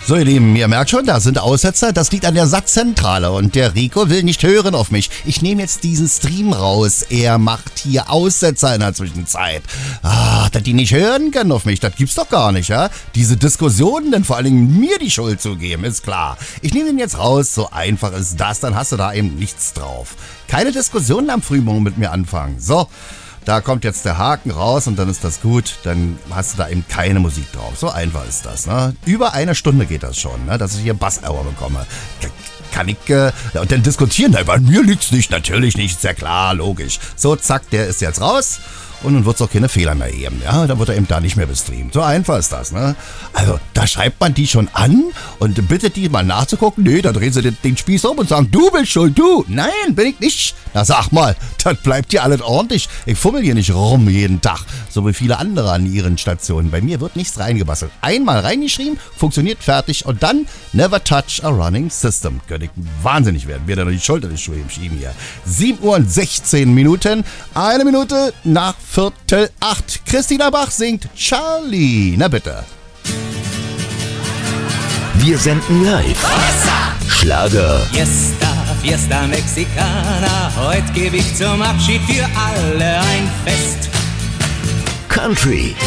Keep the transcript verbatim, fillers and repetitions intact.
So ihr Lieben, ihr merkt schon, da sind Aussetzer, das liegt an der Satzzentrale und der Rico will nicht hören auf mich. Ich nehme jetzt diesen Stream raus, er macht hier Aussetzer in der Zwischenzeit. Ah, dass die nicht hören können auf mich, das gibt's doch gar nicht, ja? Diese Diskussionen, denn vor allen Dingen mir die Schuld zu geben, ist klar. Ich nehme den jetzt raus, so einfach ist das, dann hast du da eben nichts drauf. Keine Diskussionen am Frühmorgen mit mir anfangen. So. Da kommt jetzt der Haken raus und dann ist das gut, dann hast du da eben keine Musik drauf. So einfach ist das, ne? Über eine Stunde geht das schon, ne? Dass ich hier Bass-Hour bekomme. Kann ich, äh, und dann diskutieren, na, bei mir liegt's nicht, natürlich nicht, ist ja klar, logisch. So, zack, der ist jetzt raus. Und dann wird es auch keine Fehler mehr geben, ja, dann wird er eben da nicht mehr bestreamt. So einfach ist das, ne? Also, da schreibt man die schon an und bittet die mal nachzugucken. Nee, da drehen sie den, den Spieß um und sagen, du bist schuld, du. Nein, bin ich nicht. Na sag mal, das bleibt hier alles ordentlich. Ich fummel hier nicht rum jeden Tag, so wie viele andere an ihren Stationen. Bei mir wird nichts reingebastelt. Einmal reingeschrieben, funktioniert, fertig und dann never touch a running system. Könnte ich wahnsinnig werden, wird er noch die Schulter des Schuhe schieben hier. sieben Uhr und sechzehn Minuten, eine Minute nach Viertel acht. Christina Bach singt Charlie. Na bitte. Wir senden live. Schlager. Fiesta, Fiesta Mexicana. Heute gebe ich zum Abschied für alle ein Fest. Country.